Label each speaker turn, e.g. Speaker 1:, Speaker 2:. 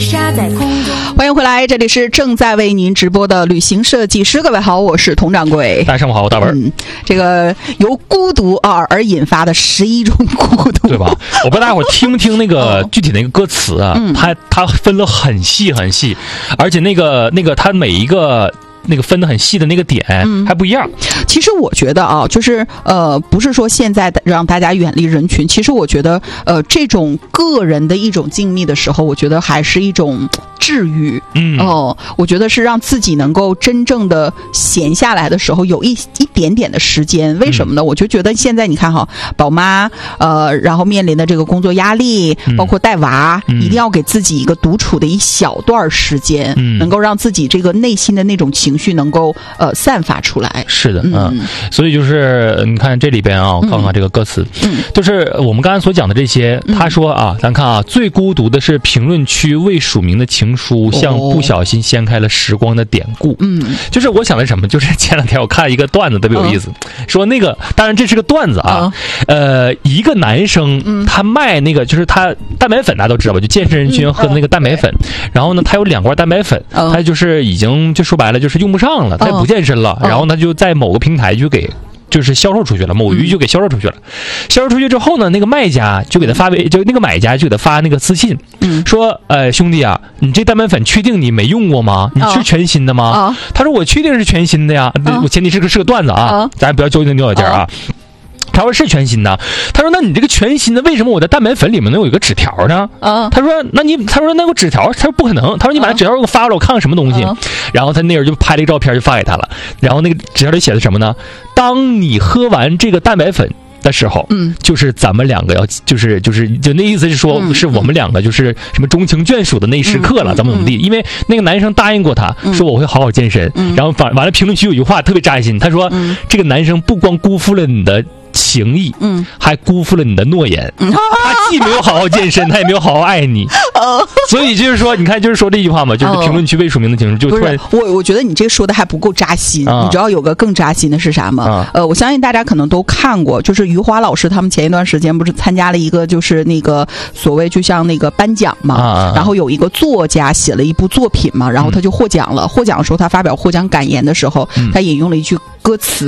Speaker 1: 沙在空中。
Speaker 2: 欢迎回来，这里是正在为您直播的旅行设计师。各位好，我是佟掌柜。
Speaker 3: 大家上午好，我大文。
Speaker 2: 这个由孤独而引发的11种孤独，
Speaker 3: 对吧？我不知道大家伙听不听那个具体那个歌词啊？它分了很细很细，而且那个它每一个那个分得很细的那个点还不一样。
Speaker 2: 其实我觉得啊，就是不是说现在让大家远离人群，其实我觉得这种个人的一种静谧的时候，我觉得还是一种治愈。我觉得是让自己能够真正的闲下来的时候，有一点点的时间。为什么呢？我就觉得现在你看哈，宝妈然后面临的这个工作压力，包括带娃，一定要给自己一个独处的一小段时间，能够让自己这个内心的那种情绪能够散发出来。
Speaker 3: 是的，所以就是你看这里边啊，看看这个歌词，就是我们刚才所讲的这些，他说啊，咱看啊，最孤独的是评论区未署名的情书，像不小心掀开了时光的典故。就是我想的什么，就是前两天我看一个段子特别有意思，说那个当然这是个段子啊，一个男生他卖那个就是他蛋白粉大家都知道吧，就健身人群喝的那个蛋白粉，然后呢他有2罐蛋白粉，他就是已经就说白了就是用不上了，他也不健身了，然后他就在某个平台就是销售出去了，某鱼就给销售出去了。销售出去之后呢，那个卖家就给他发就那个买家就给他发那个私信，说兄弟啊，你这蛋白粉确定你没用过吗？你是全新的吗？他说我确定是全新的呀，我前提是个段子啊，咱不要揪那牛角尖啊。他说是全新的，他说那你这个全新的为什么我的蛋白粉里面能有一个纸条呢？他说那个纸条，他说不可能，他说你把那纸条给我发过来，我看看什么东西。然后他那人就拍了一个照片就发给他了，然后那个纸条里写的什么呢？当你喝完这个蛋白粉的时候，就是咱们两个要就那意思是说，是我们两个就是什么钟情眷属的那一时刻了，怎么地？因为那个男生答应过他说我会好好健身，然后完了评论区有一句话特别扎心，他说这个男生不光辜负了你的情谊，还辜负了你的诺言。他既没有好好健身，他也没有好好爱你。所以就是说，你看，就是说这句话嘛，就是评论区未署名的情书，就突然
Speaker 2: 我觉得你这个说的还不够扎心。你知道有个更扎心的是啥吗？我相信大家可能都看过，就是余华老师他们前一段时间不是参加了一个就是那个所谓就像那个颁奖嘛，然后有一个作家写了一部作品嘛，然后他就获奖了。获奖的时候，他发表获奖感言的时候，他引用了一句歌词，